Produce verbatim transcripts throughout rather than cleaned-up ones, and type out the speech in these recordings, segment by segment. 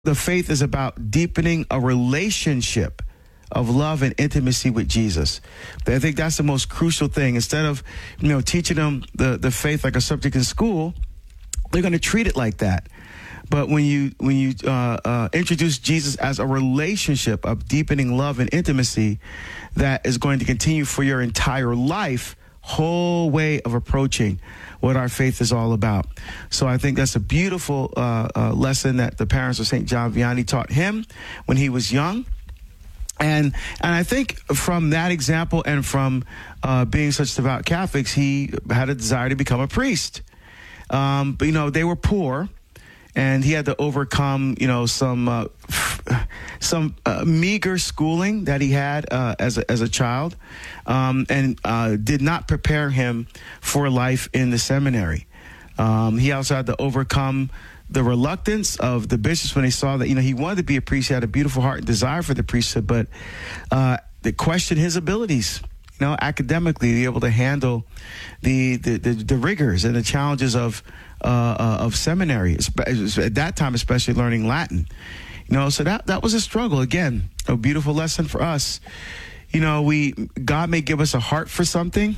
The faith is about deepening a relationship of love and intimacy with Jesus. I think that's the most crucial thing. Instead of, you know, teaching them the, the faith like a subject in school, they're going to treat it like that. But when you when you uh, uh, introduce Jesus as a relationship of deepening love and intimacy that is going to continue for your entire life, whole way of approaching what our faith is all about. So I think that's a beautiful uh, uh, lesson that the parents of Saint John Vianney taught him when he was young. And and I think from that example and from uh, being such devout Catholics, he had a desire to become a priest. Um, but, you know, they were poor, and he had to overcome, you know, some uh, some uh, meager schooling that he had uh, as a, as a child, um, and uh, did not prepare him for life in the seminary. Um, he also had to overcome the reluctance of the bishops when they saw that, you know, he wanted to be a priest. He had a beautiful heart and desire for the priesthood, but uh, they questioned his abilities, you know, academically, to be able to handle the the, the, the rigors and the challenges of uh, uh, of seminary, at that time, especially learning Latin. You know, so that that was a struggle. Again, a beautiful lesson for us. You know, we God may give us a heart for something,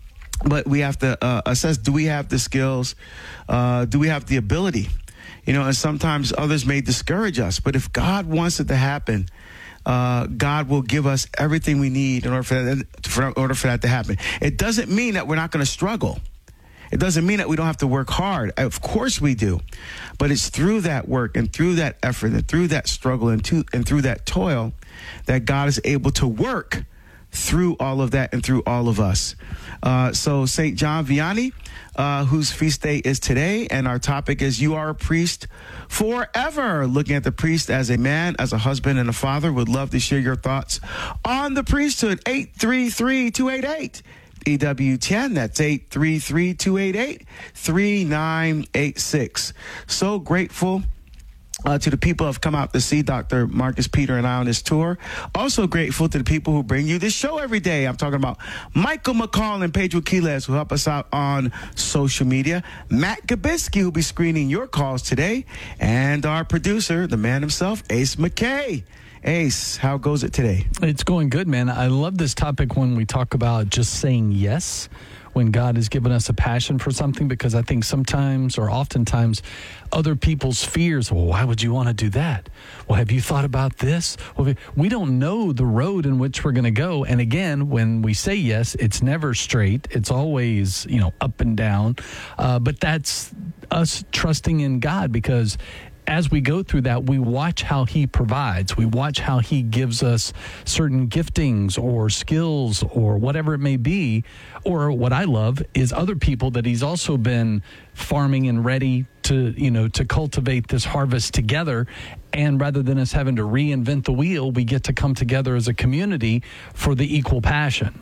but we have to uh, assess: do we have the skills? Uh, do we have the ability? You know, and sometimes others may discourage us. But if God wants it to happen, uh, God will give us everything we need in order for that, for, in order for that to happen. It doesn't mean that we're not going to struggle. It doesn't mean that we don't have to work hard. Of course we do. But it's through that work and through that effort and through that struggle and, to, and through that toil that God is able to work through all of that and through all of us. Uh, so Saint John Vianney, uh, whose feast day is today, and our topic is You Are a Priest Forever. Looking at the priest as a man, as a husband, and a father. Would love to share your thoughts on the priesthood. eight three three, two eight eight, E W ten. That's eight three three, two eight eight, three nine eight six. So grateful Uh, to the people who have come out to see Doctor Marcus Peter and I on this tour. Also grateful to the people who bring you this show every day. I'm talking about Michael McCall and Pedro Quiles, who help us out on social media. Matt Gabisky, who'll be screening your calls today. And our producer, the man himself, Ace McKay. Ace, how goes it today? It's going good, man. I love this topic when we talk about just saying yes when God has given us a passion for something, because I think sometimes or oftentimes other people's fears, well, why would you want to do that? Well, have you thought about this? Well, we don't know the road in which we're going to go. And again, when we say yes, it's never straight. It's always, you know, up and down. Uh, but that's us trusting in God, because as we go through that, we watch how he provides. We watch how he gives us certain giftings or skills or whatever it may be. Or what I love is other people that he's also been farming and ready to, you know, to cultivate this harvest together. And rather than us having to reinvent the wheel, we get to come together as a community for the equal passion.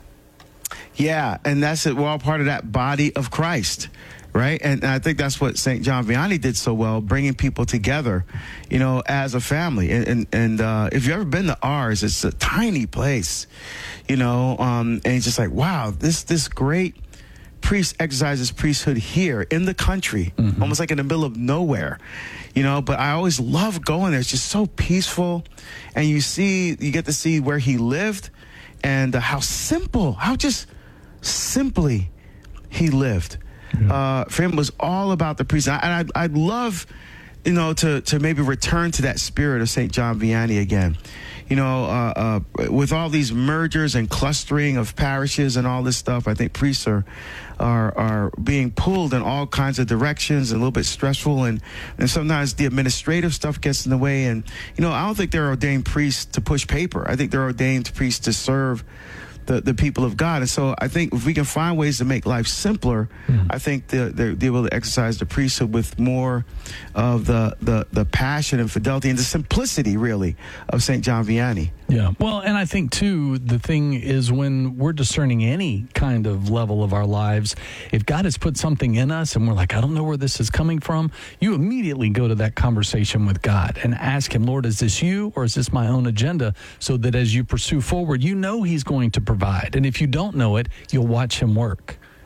Yeah, and that's it. We're all part of that body of Christ. Right. And I think that's what Saint John Vianney did so well, bringing people together, you know, as a family. And, and, and uh, if you've ever been to ours, it's a tiny place, you know, um, and it's just like, wow, this this great priest exercises priesthood here in the country, mm-hmm. almost like in the middle of nowhere, you know. But I always love going there. It's just so peaceful. And you see, you get to see where he lived and uh, how simple, how just simply he lived. Yeah. Uh, for him, it was all about the priest. And I'd, I'd love, you know, to, to maybe return to that spirit of Saint John Vianney again. You know, uh, uh, with all these mergers and clustering of parishes and all this stuff, I think priests are, are, are being pulled in all kinds of directions and a little bit stressful. And, and sometimes the administrative stuff gets in the way. And, you know, I don't think they're ordained priests to push paper. I think they're ordained priests to serve The, the people of God. And so I think if we can find ways to make life simpler, mm. I think they're, they're, they're able to exercise the priesthood with more of the, the, the passion and fidelity and the simplicity, really, of Saint John Vianney. Yeah. Well, and I think, too, the thing is when we're discerning any kind of level of our lives, if God has put something in us and we're like, I don't know where this is coming from, you immediately go to that conversation with God and ask him, Lord, is this you or is this my own agenda? So that as you pursue forward, you know he's going to provide. And if you don't know it, you'll watch him work.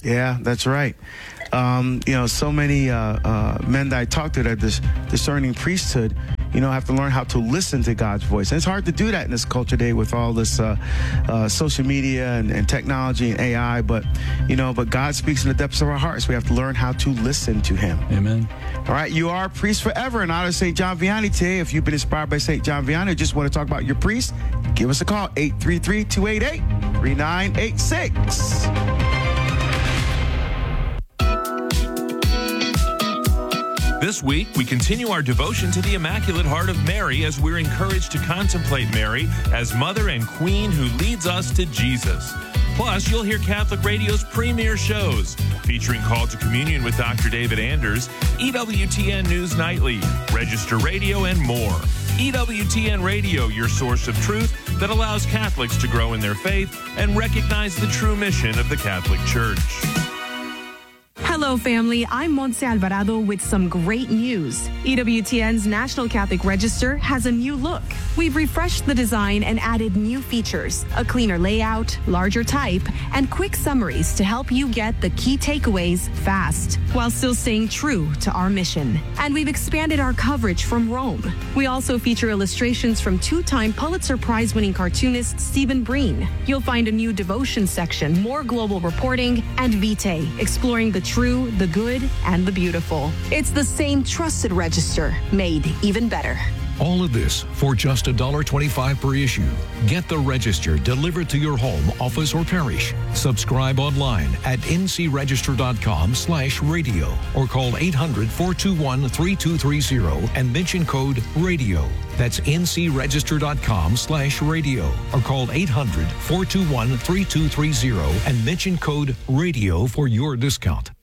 Yeah, that's right. Um, you know, so many uh, uh, men that I talk to that this discerning priesthood, you know, have to learn how to listen to God's voice. And it's hard to do that in this culture today with all this uh, uh, social media and, and technology and A I. But, you know, but God speaks in the depths of our hearts. We have to learn how to listen to him. Amen. All right. You are a priest forever in honor of Saint John Vianney today. If you've been inspired by Saint John Vianney or just want to talk about your priest, give us a call, eight three three, two eight eight, three nine eight six. This week, we continue our devotion to the Immaculate Heart of Mary as we're encouraged to contemplate Mary as Mother and Queen who leads us to Jesus. Plus, you'll hear Catholic Radio's premier shows featuring Call to Communion with Doctor David Anders, E W T N News Nightly, Register Radio, and more. E W T N Radio, your source of truth that allows Catholics to grow in their faith and recognize the true mission of the Catholic Church. Hello, family. I'm Montse Alvarado with some great news. E W T N's National Catholic Register has a new look. We've refreshed the design and added new features, a cleaner layout, larger type, and quick summaries to help you get the key takeaways fast, while still staying true to our mission. And we've expanded our coverage from Rome. We also feature illustrations from two-time Pulitzer Prize-winning cartoonist Stephen Breen. You'll find a new devotion section, more global reporting, and Vitae, exploring the true, the good, and the beautiful. It's the same trusted register, made even better. All of this for just one dollar twenty-five per issue. Get the Register delivered to your home, office, or parish. Subscribe online at ncregister.com slash radio or call eight hundred, four two one, three two three zero and mention code RADIO. That's ncregister.com slash radio or call eight hundred, four two one, three two three zero and mention code RADIO for your discount.